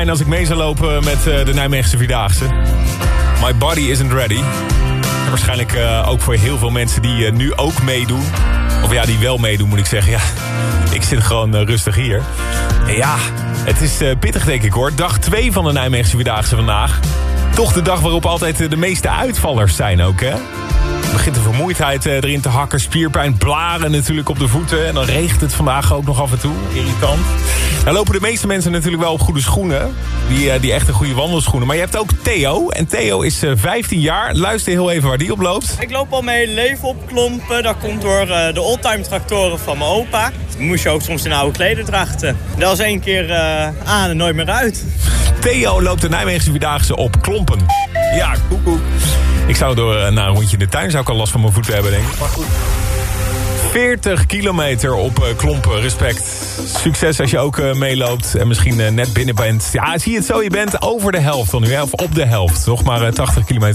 En als ik mee zou lopen met de Nijmeegse Vierdaagse. My body isn't ready. En waarschijnlijk ook voor heel veel mensen die nu ook meedoen. Of ja, die wel meedoen moet ik zeggen. Ja, ik zit gewoon rustig hier. En ja, het is pittig denk ik hoor. Dag 2 van de Nijmeegse Vierdaagse vandaag. Toch de dag waarop altijd de meeste uitvallers zijn ook, hè? Begint de vermoeidheid erin te hakken, spierpijn, blaren natuurlijk op de voeten. En dan regent het vandaag ook nog af en toe. Irritant. Nou lopen de meeste mensen natuurlijk wel op goede schoenen. Die echte goede wandelschoenen. Maar je hebt ook Theo. En Theo is 15 jaar. Luister heel even waar die op loopt. Ik loop al mijn hele leven op klompen. Dat komt door de oldtime tractoren van mijn opa. Dan moest je ook soms in oude klederdrachten. Dat was 1 keer aan en nooit meer uit. Theo loopt de Nijmeegse Vierdaagse op klompen. Ja, koekoek. Ik zou na een rondje in de tuin zou ik al last van mijn voeten hebben, denk ik. Maar goed. 40 kilometer op klompen, respect. Succes als je ook meeloopt en misschien net binnen bent. Ja, zie je het zo, je bent over de helft van nu, hè? Of op de helft. Nog maar 80 kilometer.